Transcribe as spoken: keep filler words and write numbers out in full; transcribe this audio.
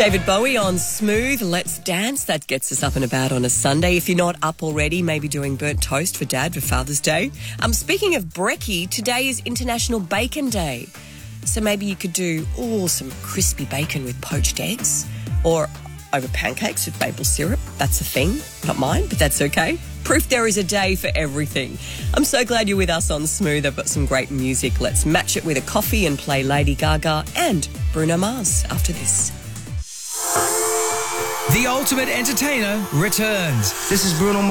David Bowie on Smooth, Let's Dance. That gets us up and about on a Sunday. If you're not up already, maybe doing burnt toast for Dad for Father's Day. Um, speaking of brekkie, today is International Bacon Day. So maybe you could do, oh, some crispy bacon with poached eggs or over pancakes with maple syrup. That's a thing. Not mine, but that's okay. Proof there is a day for everything. I'm so glad you're with us on Smooth. I've got some great music. Let's match it with a coffee and play Lady Gaga and Bruno Mars after this. The Ultimate Entertainer returns. This is Bruno Mars.